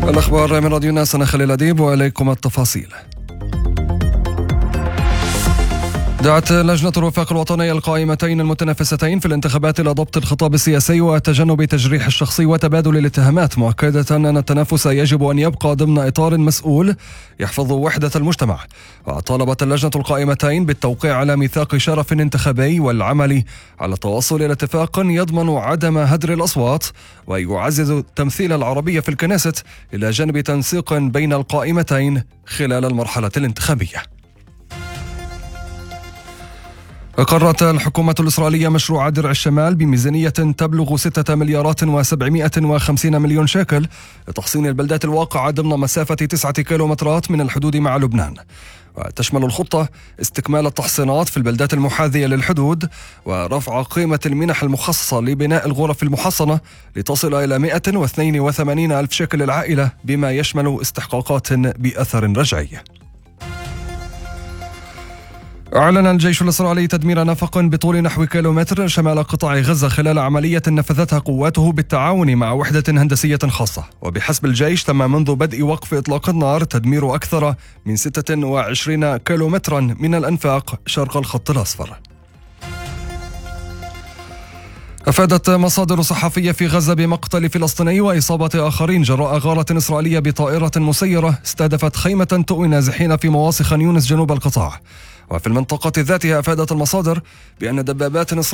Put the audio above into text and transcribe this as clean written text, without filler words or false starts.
الأخبار من راديو الناس، أنا خليل أديب وإليكم التفاصيل. دعت لجنة الوفاق الوطنية القائمتين المتنافستين في الانتخابات إلى ضبط الخطاب السياسي وتجنب تجريح الشخصي وتبادل الاتهامات، مؤكدة أن التنافس يجب أن يبقى ضمن إطار مسؤول يحفظ وحدة المجتمع. وطالبت اللجنة القائمتين بالتوقيع على ميثاق شرف انتخابي والعمل على التوصل إلى اتفاق يضمن عدم هدر الأصوات ويعزز تمثيل العربية في الكنيست إلى جانب تنسيق بين القائمتين خلال المرحلة الانتخابية. أقرت الحكومة الإسرائيلية مشروع درع الشمال بميزانية تبلغ 6 مليارات و750 مليون شيكل لتحصين البلدات الواقعة ضمن مسافة 9 كيلومترات من الحدود مع لبنان. وتشمل الخطة استكمال التحصينات في البلدات المحاذية للحدود ورفع قيمة المنح المخصصة لبناء الغرف المحصنة لتصل إلى 182 ألف شيكل للعائلة، بما يشمل استحقاقات بأثر رجعي. أعلن الجيش الإسرائيلي تدمير نفق بطول نحو كيلومتر شمال قطاع غزة خلال عملية نفذتها قواته بالتعاون مع وحدة هندسية خاصة. وبحسب الجيش تم منذ بدء وقف إطلاق النار تدمير أكثر من 26 كيلومترا من الأنفاق شرق الخط الأصفر. أفادت مصادر صحفية في غزة بمقتل فلسطيني وإصابة آخرين جراء غارة إسرائيلية بطائرة مسيرة استهدفت خيمة تؤوي نازحين في مواصي خان يونس جنوب القطاع. وفي المنطقة ذاتها أفادت المصادر بأن دبابات